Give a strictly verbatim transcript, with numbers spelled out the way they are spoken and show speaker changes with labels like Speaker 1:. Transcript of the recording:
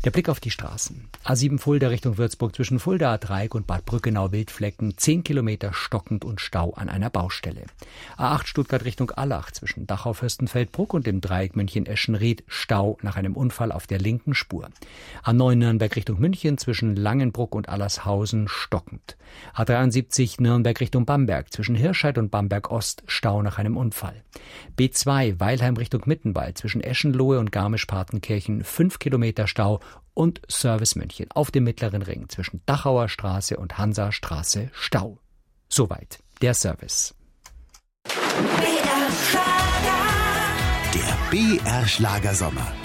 Speaker 1: Der Blick auf die Straßen. A sieben Fulda Richtung Würzburg zwischen Fuldaer Dreieck und Bad Brückenau Wildflecken. zehn Kilometer stockend und Stau an einer Baustelle. A acht Stuttgart Richtung Allach zwischen Dachau-Fürstenfeldbruck und dem Dreieck München-Eschenried. Stau nach einem Unfall auf der linken Spur. A neun Nürnberg Richtung München zwischen Langenbruck und Allershausen stockend. A dreiundsiebzig Nürnberg Richtung Bamberg zwischen Hirscheid und Bamberg Ost. Stau nach einem Unfall. B zwei Weilheim Richtung Mittenwald zwischen Eschenlohe und Garmisch-Partenkirchen. fünf Kilometer Stau. Und Service München auf dem Mittleren Ring zwischen Dachauer Straße und Hansastraße Stau. Soweit der Service.
Speaker 2: Der B R Schlager Sommer.